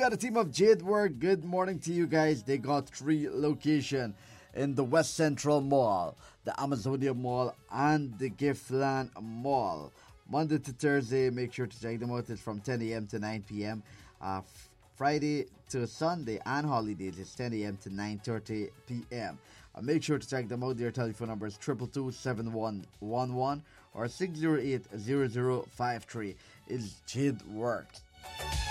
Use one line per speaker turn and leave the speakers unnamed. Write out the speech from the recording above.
the team of Jade Work, good morning to you guys. They got 3 locations in the West Central Mall, the Amazonia Mall, and the Giftland Mall. Monday to Thursday, make sure to check them out. It's from 10 a.m. to 9 p.m. Friday to Sunday and holidays, it's 10 a.m. to 9:30 p.m. Make sure to check them out. Their telephone numbers 222-7111 or 608-0053 is Jade Works.